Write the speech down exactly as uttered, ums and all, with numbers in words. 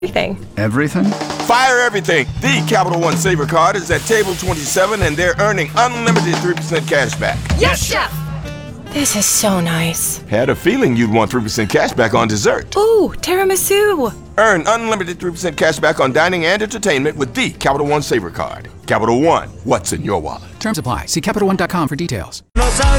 Everything. Everything? Fire everything. The Capital One Saver Card is at table twenty-seven, and they're earning unlimited three percent cash back. Yes, Chef! This is so nice. Had a feeling you'd want three percent cash back on dessert. Ooh, tiramisu. Earn unlimited three percent cash back on dining and entertainment with the Capital One Saver Card. Capital One, what's in your wallet? Terms apply. See Capital One dot com for details. No